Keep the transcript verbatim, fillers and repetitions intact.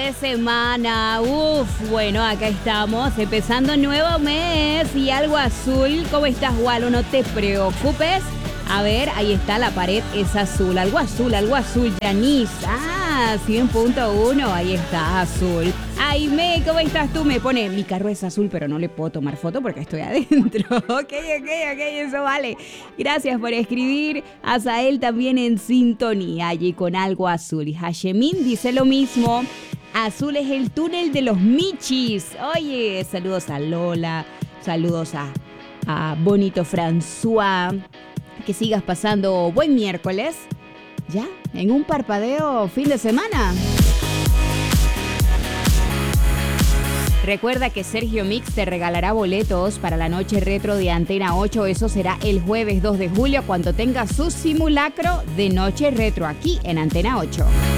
de semana. Uf, bueno, acá estamos, empezando nuevo mes y algo azul. ¿Cómo estás, Walo? No te preocupes. A ver, ahí está, la pared es azul. Algo azul, algo azul, Yanis. Ah, cien punto uno, ahí está, azul. Aime, ¿cómo estás tú? Me pone, mi carro es azul, pero no le puedo tomar foto porque estoy adentro. Ok, ok, ok, eso vale. Gracias por escribir. Azael también en sintonía, allí con algo azul. Y Hashemin dice lo mismo. Azul es el túnel de los Michis. Oye, saludos a Lola, saludos a, a Bonito François. Que sigas pasando buen miércoles. Ya, en un parpadeo, fin de semana. Recuerda que Sergio Mix te regalará boletos para la noche retro de Antena ocho. Eso será el jueves dos de julio cuando tenga su simulacro de noche retro aquí en Antena ocho.